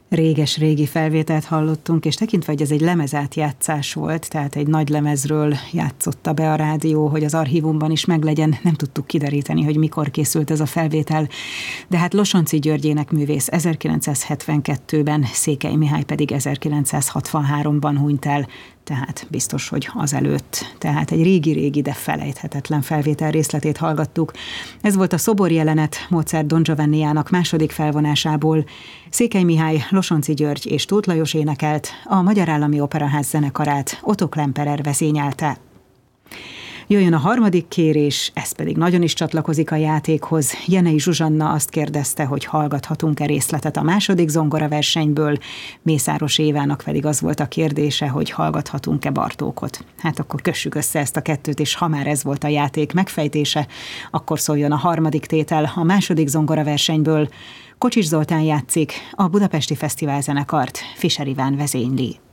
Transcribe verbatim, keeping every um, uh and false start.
Réges-régi felvételt hallottunk, és tekintve, hogy ez egy lemezátjátszás volt, tehát egy nagy lemezről játszotta be a rádió, hogy az archívumban is meglegyen, nem tudtuk kideríteni, hogy mikor készült ez a felvétel, de hát Losonczy György énekművész ezerkilencszázhetvenkettőben, Székely Mihály pedig ezerkilencszázhatvanháromban hunyt el, tehát biztos, hogy azelőtt. Tehát egy régi-régi, de felejthetetlen felvétel részletét hallgattuk. Ez volt a szoborjelenet Mozart Don Giovanniának második felvonásából. Székely Mihály, Losonczy György és Tóth Lajos énekelt, a Magyar Állami Operaház zenekarát Otto Klemperer vezényelte. Jöjjön a harmadik kérés, ez pedig nagyon is csatlakozik a játékhoz. Jenei Zsuzsanna azt kérdezte, hogy hallgathatunk-e részletet a második zongoraversenyből, Mészáros Évának pedig az volt a kérdése, hogy hallgathatunk-e Bartókot. Hát akkor kössük össze ezt a kettőt, és ha már ez volt a játék megfejtése, akkor szóljon a harmadik tétel a második zongoraversenyből. Kocsis Zoltán játszik, a Budapesti Fesztivál zenekart Fischer Iván vezényli.